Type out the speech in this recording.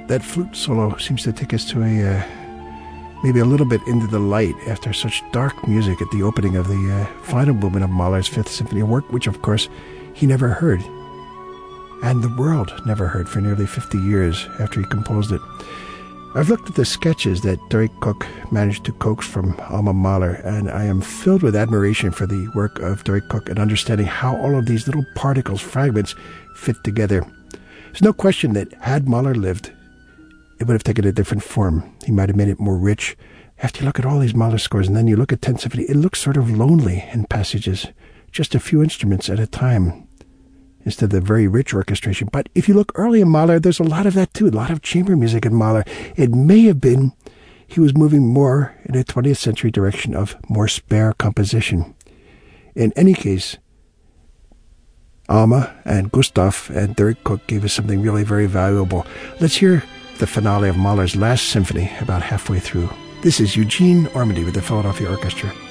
That flute solo seems to take us to maybe a little bit into the light after such dark music at the opening of the final movement of Mahler's Fifth Symphony, a work which, of course, he never heard, and the world never heard for nearly 50 years after he composed it. I've looked at the sketches that Derek Cook managed to coax from Alma Mahler, and I am filled with admiration for the work of Derek Cook and understanding how all of these little particles, fragments, fit together. There's no question that had Mahler lived, it would have taken a different form. He might have made it more rich. After you look at all these Mahler scores and then you look at 10th Symphony, it looks sort of lonely in passages, just a few instruments at a time, instead of the very rich orchestration. But if you look early in Mahler, there's a lot of that too, a lot of chamber music in Mahler. It may have been he was moving more in a 20th century direction of more spare composition. In any case, Alma and Gustav and Derek Cook gave us something really very valuable. Let's hear the finale of Mahler's Last Symphony about halfway through. This is Eugene Ormandy with the Philadelphia Orchestra.